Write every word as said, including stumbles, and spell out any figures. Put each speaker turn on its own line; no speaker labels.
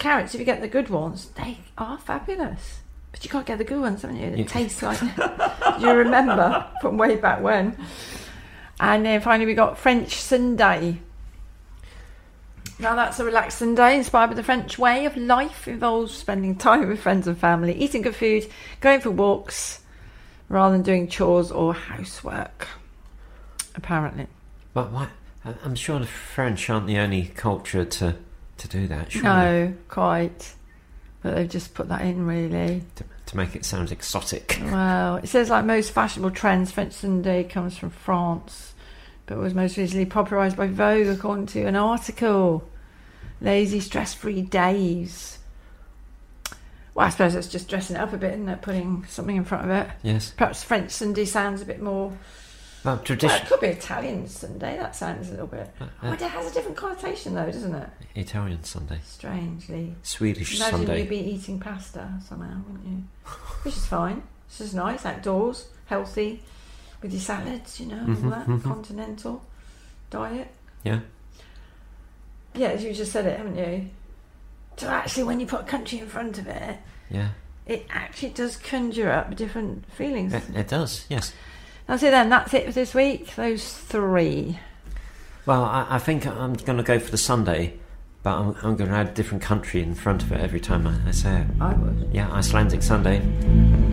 carrots, if you get the good ones, they are fabulous. But you can't get the good ones, haven't you? It
Yeah.
tastes like... you remember from way back when. And then finally we got French Sunday. Now that's a relaxed Sunday inspired by the French way of life. Involves spending time with friends and family, eating good food, going for walks, rather than doing chores or housework, apparently.
But why? I'm sure the French aren't the only culture to, to do that, surely.
No, quite. But they've just put that in, really.
To, to make it sound exotic.
Well, it says like most fashionable trends, French Sunday comes from France, but was most recently popularised by Vogue, according to an article. Lazy, stress-free days. Well, I suppose it's just dressing it up a bit, isn't it? Putting something in front of it.
Yes.
Perhaps French Sunday sounds a bit more...
Well,
Well,
tradition.
it could be Italian Sunday. That sounds a little bit...
Uh,
Oh, it has a different connotation, though, doesn't it?
Italian Sunday.
Strangely.
Swedish
Imagine
Sunday.
you'd be eating pasta somehow, wouldn't you? Which is fine. This is nice, outdoors, healthy, with your salads, you know,
Mhm,
all that
mhm.
continental diet.
Yeah.
Yeah, as you just said it, haven't you? So actually, when you put a country in front of it,
Yeah.
it actually does conjure up different feelings.
It, it does, yes.
That's it then. That's it for this week. Those three.
Well, I, I think I'm going to go for the Sunday, but I'm, I'm going to add a different country in front of it every time I, I say it.
I would.
Yeah, Icelandic Sunday.